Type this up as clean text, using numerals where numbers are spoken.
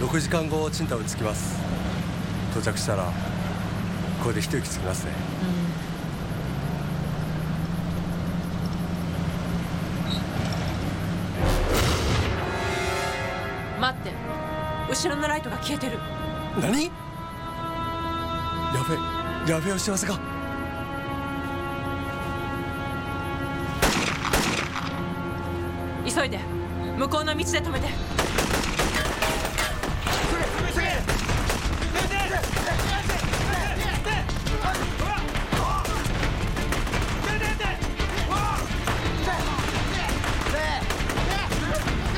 6時間後青島に着きます。到着したらこれで一息つきますね。 待って、後ろのライトが消えてる。 何？やべえお幸せか。 急いで向こうの道で止めて。